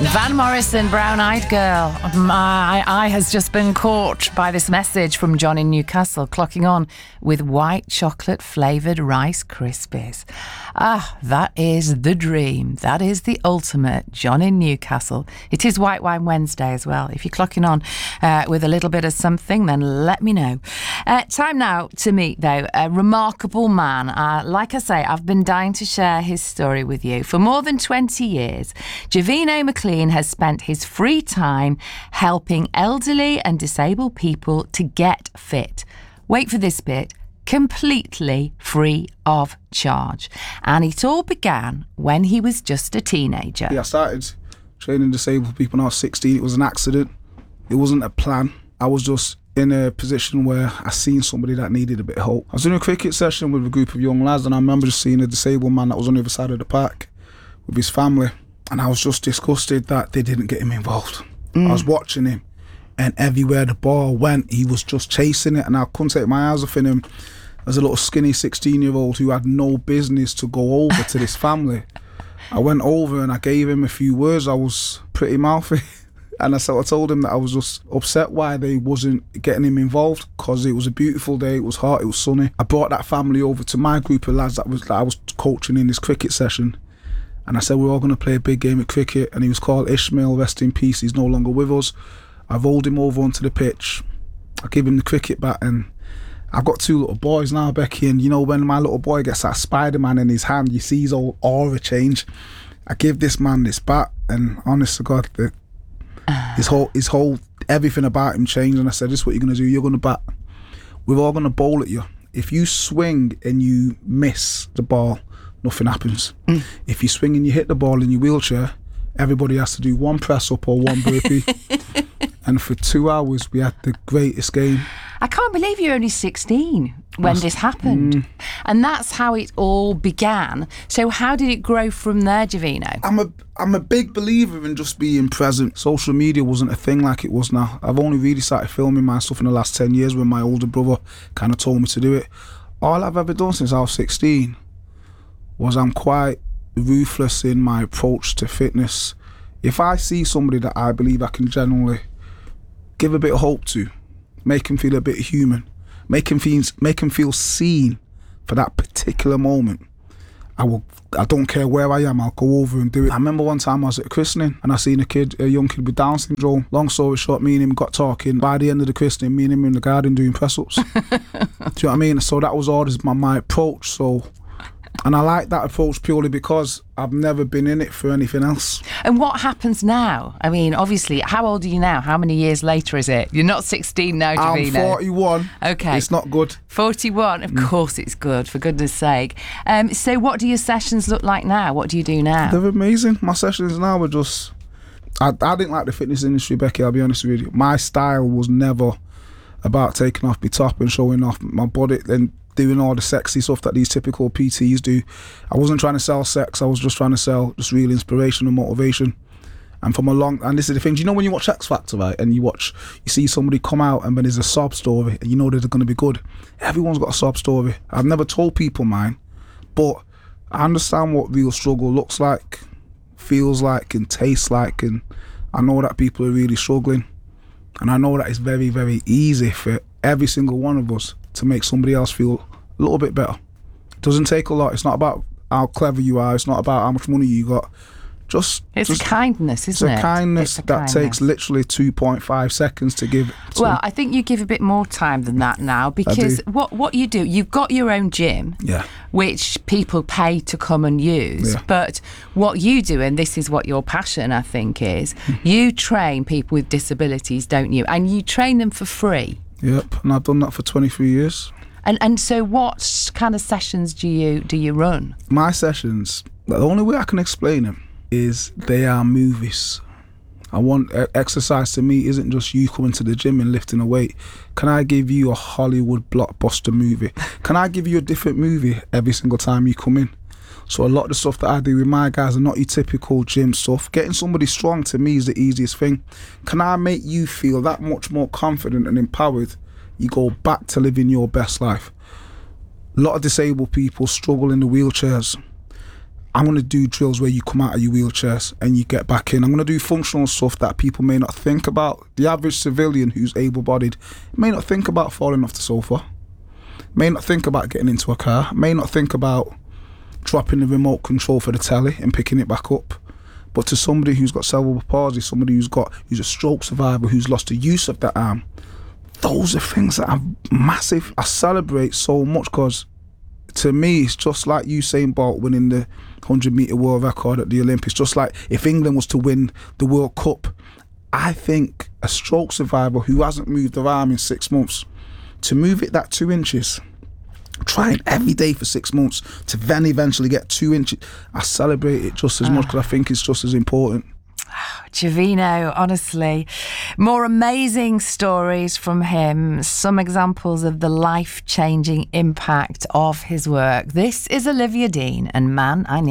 Van Morrison, Brown Eyed Girl. My eye has just been caught by this message from John in Newcastle, clocking on with white chocolate flavoured Rice Krispies. Ah, that is the dream. That is the ultimate. John in Newcastle. It is White Wine Wednesday as well. If you're clocking on with a little bit of something, then let me know. Time now to meet, though, a remarkable man. Like I say, I've been dying to share his story with you. For more than 20 years, Jovino McLean has spent his free time helping elderly and disabled people to get fit. Wait for this bit. Completely free of charge. And it all began when he was just a teenager. I started training disabled people when I was 16. It was an accident. It wasn't a plan. I was just in a position where I seen somebody that needed a bit of hope. I was doing a cricket session with a group of young lads, and I remember just seeing a disabled man that was on the other side of the park with his family, and I was just disgusted that they didn't get him involved. I was watching him, and everywhere the ball went, he was just chasing it, and I couldn't take my eyes off him as a little skinny 16-year-old who had no business to go over to this family. I went over and I gave him a few words. I was pretty mouthy. And I told him that I was just upset why they wasn't getting him involved, because it was a beautiful day, it was hot, it was sunny. I brought that family over to my group of lads that I was coaching in this cricket session. And I said, we're all going to play a big game of cricket. And he was called Ishmael, rest in peace, he's no longer with us. I rolled him over onto the pitch. I gave him the cricket bat, and I've got two little boys now, Becky, and you know when my little boy gets that Spider-Man in his hand, you see his whole aura change. I give this man this bat, and honest to God, his whole everything about him changed. And I said, this is what you're going to do, you're going to bat. We're all going to bowl at you. If you swing and you miss the ball, nothing happens. If you swing and you hit the ball in your wheelchair, everybody has to do one press up or one burpee. And for 2 hours we had the greatest game. I can't believe you're only 16 when this happened. And that's how it all began. So how did it grow from there, Jovino? I'm a big believer in just being present. Social media wasn't a thing like it was now. I've only really started filming my stuff in the last 10 years when my older brother kind of told me to do it. All I've ever done since I was 16 was I'm quite ruthless in my approach to fitness. If I see somebody that I believe I can generally give a bit of hope to, make him feel a bit human, make him feel seen for that particular moment, I don't care where I am, I'll go over and do it. I remember one time I was at a christening and I seen a young kid with Down syndrome. Long story short, me and him got talking. By the end of the christening, me and him were in the garden doing press-ups. Do you know what I mean? So that was always my approach. And I like that approach purely because I've never been in it for anything else. And what happens now? I mean, obviously, how old are you now? How many years later is it? You're not 16 now, Jovino. I'm 41. Okay. It's not good. 41? Of course it's good, for goodness sake. So what do your sessions look like now? What do you do now? They're amazing. My sessions now are just... I didn't like the fitness industry, Becky, I'll be honest with you. My style was never about taking off my top and showing off my body and doing all the sexy stuff that these typical PTs do. I wasn't trying to sell sex, I was just trying to sell just real inspiration and motivation. And and this is the thing, you know when you watch X Factor, right, and you see somebody come out and then there's a sob story and you know that they're going to be good. Everyone's got a sob story. I've never told people mine, but I understand what real struggle looks like, feels like and tastes like, and I know that people are really struggling. And I know that it's very, very easy for every single one of us to make somebody else feel a little bit better. It doesn't take a lot. It's not about how clever you are. It's not about how much money you got. It's a kindness, isn't it? It's a kindness that takes literally 2.5 seconds to give. Well, I think you give a bit more time than that now, because what you do, you've got your own gym, which people pay to come and use. Yeah. But what you do, and this is what your passion, I think, is, you train people with disabilities, don't you? And you train them for free. Yep, and I've done that for 23 years. And so what kind of sessions do you run? My sessions, the only way I can explain them is they are movies. I want exercise to me isn't just you coming to the gym and lifting a weight. Can I give you a Hollywood blockbuster movie? Can I give you a different movie every single time you come in? So a lot of the stuff that I do with my guys are not your typical gym stuff. Getting somebody strong to me is the easiest thing. Can I make you feel that much more confident and empowered? You go back to living your best life. A lot of disabled people struggle in the wheelchairs. I'm going to do drills where you come out of your wheelchairs and you get back in. I'm going to do functional stuff that people may not think about. The average civilian who's able-bodied may not think about falling off the sofa, may not think about getting into a car, may not think about dropping the remote control for the telly and picking it back up. But to somebody who's got cerebral palsy, somebody who's a stroke survivor, who's lost the use of that arm, those are things that are massive. I celebrate so much because to me, it's just like Usain Bolt winning the 100-metre world record at the Olympics. Just like if England was to win the World Cup, I think a stroke survivor who hasn't moved their arm in 6 months, to move it that 2 inches, trying every day for 6 months to then eventually get 2 inches, I celebrate it just as much because I think it's just as important. Jovino, honestly, more amazing stories from him, some examples of the life-changing impact of his work. This is Olivia Dean and Man I Need.